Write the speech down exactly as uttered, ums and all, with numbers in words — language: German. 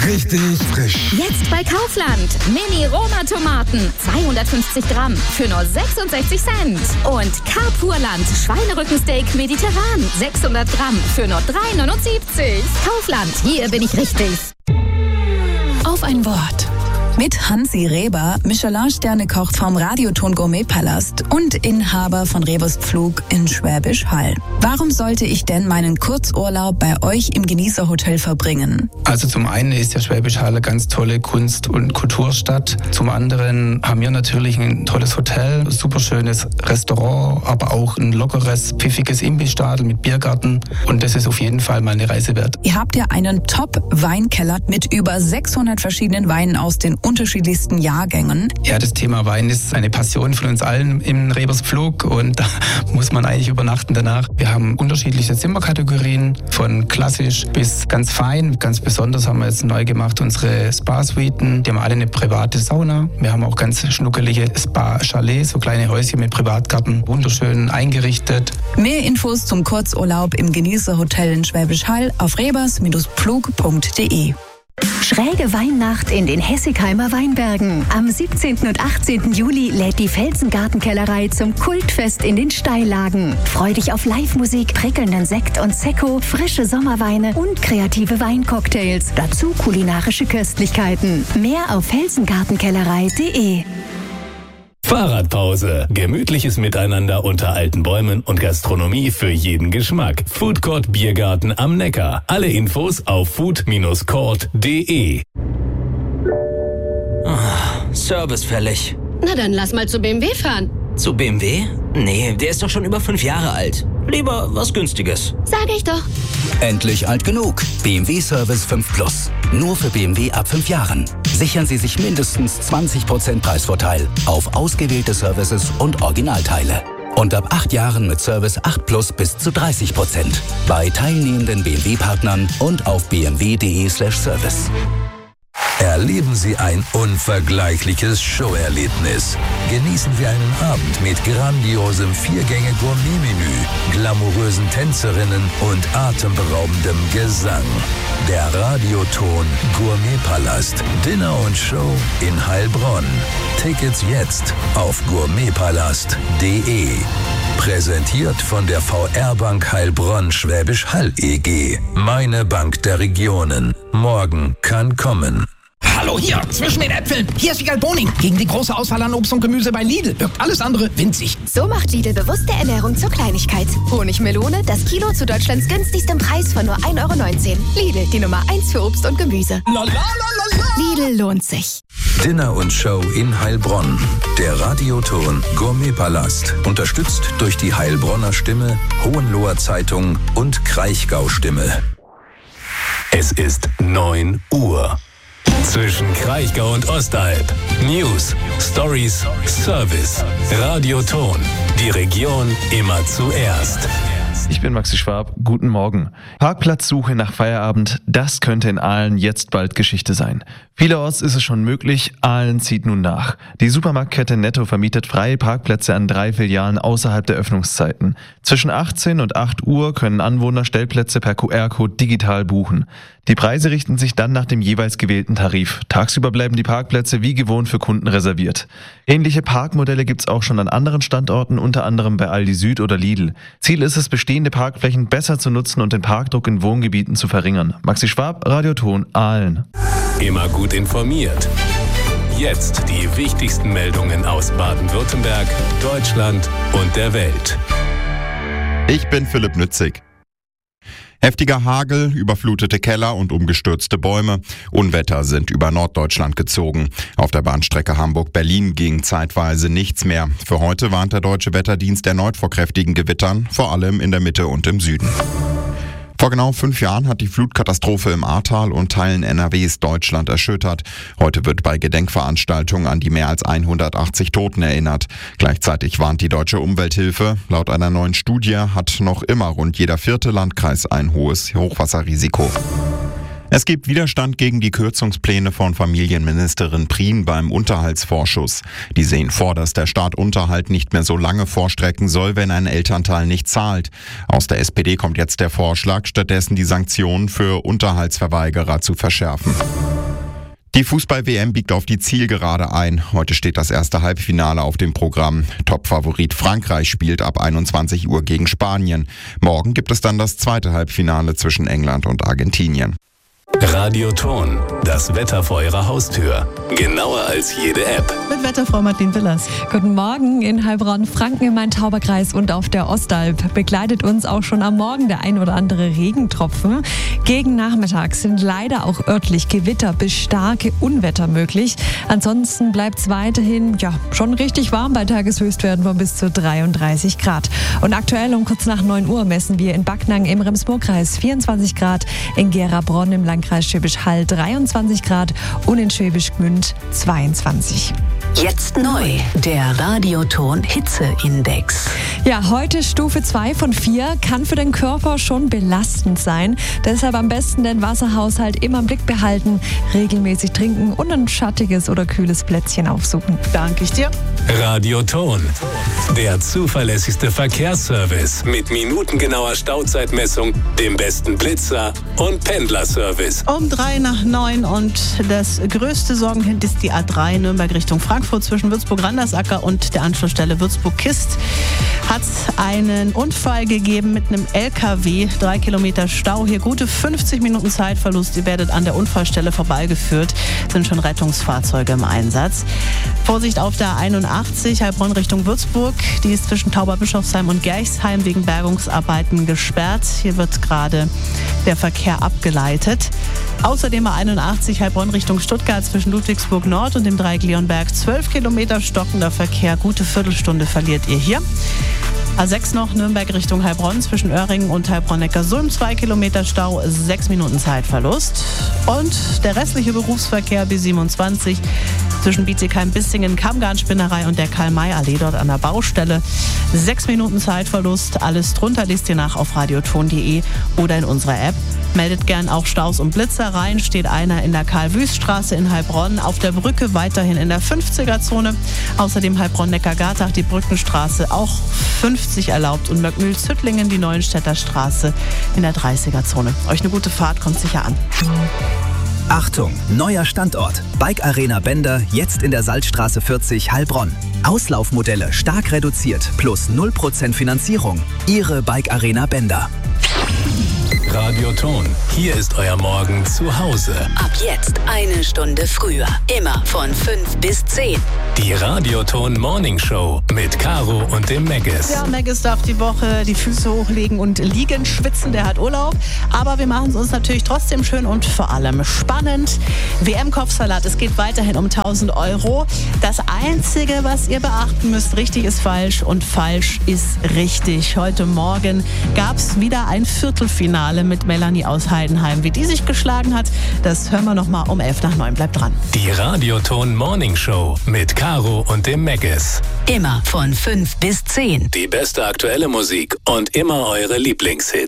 richtig frisch. Jetzt bei Kaufland. Mini-Roma-Tomaten. zweihundertfünfzig Gramm für nur sechsundsechzig Cent. Und Carpurland. Schweinerückensteak mediterran. sechshundert Gramm für nur drei neunundsiebzig. Kaufland. Hier bin ich richtig. Auf ein Wort. Mit Hansi Reber, Michelin-Sterne-Koch vom Radioton Gourmet-Palast und Inhaber von Rebers Pflug in Schwäbisch Hall. Warum sollte ich denn meinen Kurzurlaub bei euch im Genießerhotel verbringen? Also zum einen ist der Schwäbisch Hall eine ganz tolle Kunst- und Kulturstadt. Zum anderen haben wir natürlich ein tolles Hotel, ein super schönes Restaurant, aber auch ein lockeres, pfiffiges Imbissstadel mit Biergarten. Und das ist auf jeden Fall mal eine Reise wert. Ihr habt ja einen Top-Weinkeller mit über sechshundert verschiedenen Weinen aus den unterschiedlichsten Jahrgängen. Ja, das Thema Wein ist eine Passion von uns allen im Rebers Pflug und da muss man eigentlich übernachten danach. Wir haben unterschiedliche Zimmerkategorien, von klassisch bis ganz fein. Ganz besonders haben wir jetzt neu gemacht unsere Spa-Suiten. Die haben alle eine private Sauna. Wir haben auch ganz schnuckelige Spa-Chalets, so kleine Häuschen mit Privatgarten, wunderschön eingerichtet. Mehr Infos zum Kurzurlaub im Genießerhotel in Schwäbisch Hall auf rebers Pflug punkt de. Schräge Weihnacht in den Hessigheimer Weinbergen. Am siebzehnten und achtzehnten Juli lädt die Felsengartenkellerei zum Kultfest in den Steillagen. Freu dich auf Live-Musik, prickelnden Sekt und Sekko, frische Sommerweine und kreative Weincocktails. Dazu kulinarische Köstlichkeiten. Mehr auf felsengartenkellerei punkt de. Fahrradpause. Gemütliches Miteinander unter alten Bäumen und Gastronomie für jeden Geschmack. Foodcourt Biergarten am Neckar. Alle Infos auf food Bindestrich court punkt de. Ah, Service fällig. Na dann lass mal zu B M W fahren. Zu B M W? Nee, der ist doch schon über fünf Jahre alt. Lieber was Günstiges. Sag ich doch. Endlich alt genug. B M W Service fünf Plus. Nur für B M W ab fünf Jahren. Sichern Sie sich mindestens zwanzig Prozent Preisvorteil auf ausgewählte Services und Originalteile. Und ab acht Jahren mit Service acht Plus bis zu dreißig Prozent. Bei teilnehmenden B M W-Partnern und auf b m w punkt de slash service. Erleben Sie ein unvergleichliches Showerlebnis. Genießen Sie einen Abend mit grandiosem Viergänge-Gourmet-Menü, glamourösen Tänzerinnen und atemberaubendem Gesang. Der Radioton Gourmet-Palast. Dinner und Show in Heilbronn. Tickets jetzt auf gourmetpalast punkt de. Präsentiert von der V R-Bank Heilbronn Schwäbisch Hall E G. Meine Bank der Regionen. Morgen kann kommen. Hallo hier, zwischen den Äpfeln. Hier ist Wiegald Boning. Gegen die große Auswahl an Obst und Gemüse bei Lidl wirkt alles andere winzig. So macht Lidl bewusste Ernährung zur Kleinigkeit. Honigmelone, das Kilo zu Deutschlands günstigstem Preis von nur ein Euro neunzehn. Lidl, die Nummer eins für Obst und Gemüse. La, la, la, la, la. Lidl lohnt sich. Dinner und Show in Heilbronn. Der Radioton Gourmet-Palast. Unterstützt durch die Heilbronner Stimme, Hohenloher Zeitung und Kraichgau Stimme. Es ist neun Uhr. Zwischen Kraichgau und Ostalb. News, Stories, Service. Radioton. Die Region immer zuerst. Ich bin Maxi Schwab, guten Morgen. Parkplatzsuche nach Feierabend, das könnte in Aalen jetzt bald Geschichte sein. Vielerorts ist es schon möglich, Aalen zieht nun nach. Die Supermarktkette Netto vermietet freie Parkplätze an drei Filialen außerhalb der Öffnungszeiten. Zwischen achtzehn und acht Uhr können Anwohner Stellplätze per Q R-Code digital buchen. Die Preise richten sich dann nach dem jeweils gewählten Tarif. Tagsüber bleiben die Parkplätze wie gewohnt für Kunden reserviert. Ähnliche Parkmodelle gibt's auch schon an anderen Standorten, unter anderem bei Aldi Süd oder Lidl. Ziel ist es, bestehende Parkflächen besser zu nutzen und den Parkdruck in Wohngebieten zu verringern. Maxi Schwab, Radioton, Aalen. Immer gut informiert. Jetzt die wichtigsten Meldungen aus Baden-Württemberg, Deutschland und der Welt. Ich bin Philipp Nützig. Heftiger Hagel, überflutete Keller und umgestürzte Bäume. Unwetter sind über Norddeutschland gezogen. Auf der Bahnstrecke Hamburg-Berlin ging zeitweise nichts mehr. Für heute warnt der Deutsche Wetterdienst erneut vor kräftigen Gewittern, vor allem in der Mitte und im Süden. Vor genau fünf Jahren hat die Flutkatastrophe im Ahrtal und Teilen N R Ws Deutschland erschüttert. Heute wird bei Gedenkveranstaltungen an die mehr als hundertachtzig Toten erinnert. Gleichzeitig warnt die Deutsche Umwelthilfe. Laut einer neuen Studie hat noch immer rund jeder vierte Landkreis ein hohes Hochwasserrisiko. Es gibt Widerstand gegen die Kürzungspläne von Familienministerin Prien beim Unterhaltsvorschuss. Die sehen vor, dass der Staat Unterhalt nicht mehr so lange vorstrecken soll, wenn ein Elternteil nicht zahlt. Aus der S P D kommt jetzt der Vorschlag, stattdessen die Sanktionen für Unterhaltsverweigerer zu verschärfen. Die Fußball-W M biegt auf die Zielgerade ein. Heute steht das erste Halbfinale auf dem Programm. Topfavorit Frankreich spielt ab einundzwanzig Uhr gegen Spanien. Morgen gibt es dann das zweite Halbfinale zwischen England und Argentinien. Radioton, das Wetter vor Ihrer Haustür. Genauer als jede App. Mit Wetterfrau Martin Willers. Guten Morgen. In Heilbronn, Franken im Main-Tauber-Kreis und auf der Ostalb begleitet uns auch schon am Morgen der ein oder andere Regentropfen. Gegen Nachmittag sind leider auch örtlich Gewitter bis starke Unwetter möglich. Ansonsten bleibt es weiterhin ja, schon richtig warm bei Tageshöchstwerten von bis zu dreiunddreißig Grad. Und aktuell um kurz nach neun Uhr messen wir in Backnang im Rems-Murr-Kreis vierundzwanzig Grad, in Gera-Bronn im Landkreis Schwäbisch Hall dreiundzwanzig Grad und in Schwäbisch Gmünd zweiundzwanzig. Jetzt neu, der Radioton Hitzeindex. Ja, heute Stufe zwei von vier, kann für den Körper schon belastend sein. Deshalb am besten den Wasserhaushalt immer im Blick behalten, regelmäßig trinken und ein schattiges oder kühles Plätzchen aufsuchen. Danke ich dir. Radioton, der zuverlässigste Verkehrsservice mit minutengenauer Stauzeitmessung, dem besten Blitzer und Pendlerservice. Um drei nach neun und das größte Sorgenkind ist die A drei Nürnberg Richtung Frankfurt zwischen Würzburg-Randersacker und der Anschlussstelle Würzburg-Kist. Hat einen Unfall gegeben mit einem L K W, drei Kilometer Stau. Hier gute fünfzig Minuten Zeitverlust. Ihr werdet an der Unfallstelle vorbeigeführt. Sind schon Rettungsfahrzeuge im Einsatz. Vorsicht auf der einundachtzig, Heilbronn Richtung Würzburg. Die ist zwischen Tauberbischofsheim und Gerchsheim wegen Bergungsarbeiten gesperrt. Hier wird gerade der Verkehr abgeleitet. Außerdem A einundachtzig Heilbronn Richtung Stuttgart zwischen Ludwigsburg Nord und dem Dreieck Leonberg zwölf Kilometer stockender Verkehr. Gute Viertelstunde verliert ihr hier. A sechs noch Nürnberg Richtung Heilbronn zwischen Öhringen und Heilbronn-Neckarsulm zwei Kilometer Stau, sechs Minuten Zeitverlust. Und der restliche Berufsverkehr B siebenundzwanzig zwischen Bietigheim-Bissingen, Kammgarnspinnerei und der Karl-May-Allee dort an der Baustelle. Sechs Minuten Zeitverlust. Alles drunter lest ihr nach auf radioton punkt de oder in unserer App. Meldet gern auch Staus und Blitzer rein. Steht einer in der Karl-Wüst-Straße in Heilbronn, auf der Brücke weiterhin in der fünfziger-Zone. Außerdem Heilbronn-Neckar-Gartach, die Brückenstraße auch fünfzig erlaubt und Möckmühl-Züttlingen, die Neuenstädter Straße in der dreißiger-Zone. Euch eine gute Fahrt, kommt sicher an. Achtung, neuer Standort. Bike Arena Bender, jetzt in der Salzstraße vierzig Heilbronn. Auslaufmodelle stark reduziert, plus null Prozent Finanzierung. Ihre Bike Arena Bender. Radioton, hier ist euer Morgen zu Hause. Ab jetzt eine Stunde früher. Immer von fünf bis zehn. Die Radioton Morning Show mit Caro und dem Meggis. Ja, Meggis darf die Woche die Füße hochlegen und liegen schwitzen. Der hat Urlaub. Aber wir machen es uns natürlich trotzdem schön und vor allem spannend. W M-Kopfsalat, es geht weiterhin um tausend Euro. Das Einzige, was ihr beachten müsst, richtig ist falsch und falsch ist richtig. Heute Morgen gab es wieder ein Viertelfinale mit Melanie aus Heidenheim. Wie die sich geschlagen hat, das hören wir noch mal um elf nach neun. Bleibt dran. Die Radioton Morning Show mit Caro und dem Meggis. Immer von fünf bis zehn. Die beste aktuelle Musik und immer eure Lieblingshits.